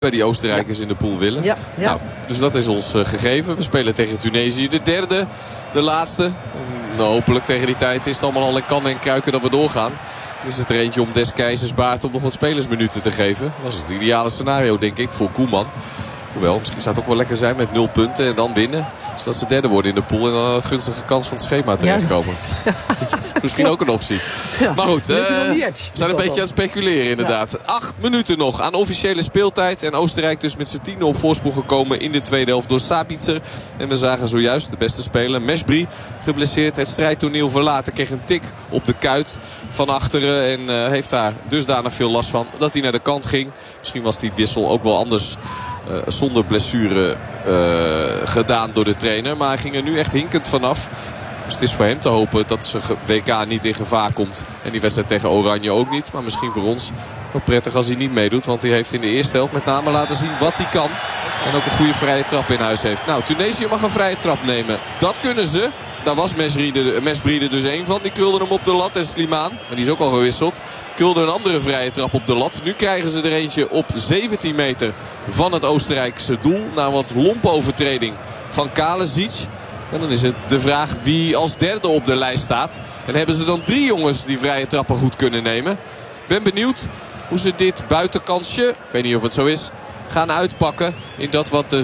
bij die Oostenrijkers in de pool willen. Ja. Nou, dus dat is ons gegeven. We spelen tegen Tunesië. De derde, de laatste. Nou, hopelijk tegen die tijd is het allemaal al in kannen en kruiken dat we doorgaan. Dan is het er eentje om des keizers baard om nog wat spelersminuten te geven. Dat is het ideale scenario, denk ik, voor Koeman. Hoewel, misschien zou het ook wel lekker zijn met 0 punten en dan winnen. Zodat ze derde worden in de pool en dan aan het gunstige kans van het schema terechtkomen. Ja, dat is misschien ook een optie. Ja, maar goed, we edge, zijn een beetje aan het speculeren inderdaad. 8 minuten nog aan officiële speeltijd. En Oostenrijk dus met z'n 10 op voorsprong gekomen in de tweede helft door Sabitzer. En we zagen zojuist de beste speler, Mesbri, geblesseerd. Het strijdtoneel verlaten. Kreeg een tik op de kuit van achteren. En heeft daar dusdanig veel last van dat hij naar de kant ging. Misschien was die wissel ook wel anders zonder blessure gedaan door de trainer. Maar hij ging er nu echt hinkend vanaf. Dus het is voor hem te hopen dat zijn WK niet in gevaar komt. En die wedstrijd tegen Oranje ook niet. Maar misschien voor ons wel prettig als hij niet meedoet. Want hij heeft in de eerste helft met name laten zien wat hij kan. En ook een goede vrije trap in huis heeft. Nou, Tunesië mag een vrije trap nemen. Dat kunnen ze. Daar was Mesbri er dus één van. Die krulde hem op de lat. En Slimane, maar die is ook al gewisseld, krulde een andere vrije trap op de lat. Nu krijgen ze er eentje op 17 meter van het Oostenrijkse doel. Na een wat lompe overtreding van Kalesic. En dan is het de vraag wie als derde op de lijst staat. En hebben ze dan 3 jongens die vrije trappen goed kunnen nemen. Ben benieuwd hoe ze dit buitenkansje, ik weet niet of het zo is, gaan uitpakken. In dat wat de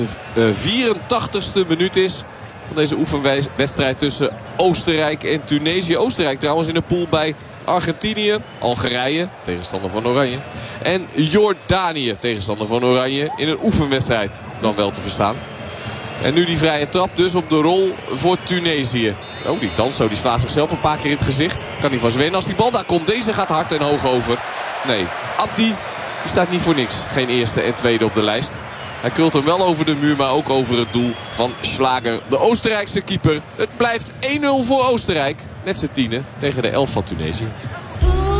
84ste minuut is van deze oefenwedstrijd tussen Oostenrijk en Tunesië. Oostenrijk trouwens in de pool bij Argentinië, Algerije, tegenstander van Oranje, en Jordanië, tegenstander van Oranje, in een oefenwedstrijd dan wel te verstaan. En nu die vrije trap dus op de rol voor Tunesië. Oh, die Danso die slaat zichzelf een paar keer in het gezicht. Kan hij van zwennen als die bal daar komt. Deze gaat hard en hoog over. Nee, Abdi die staat niet voor niks. Geen eerste en tweede op de lijst. Hij krult hem wel over de muur, maar ook over het doel van Schlager, de Oostenrijkse keeper. Het blijft 1-0 voor Oostenrijk. Met z'n 10 tegen de 11 van Tunesië.